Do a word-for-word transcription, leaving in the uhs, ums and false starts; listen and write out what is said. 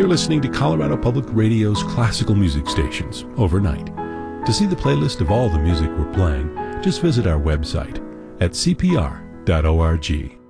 You're listening to Colorado Public Radio's classical music stations overnight. To see the playlist of all the music we're playing, just visit our website at c p r dot org.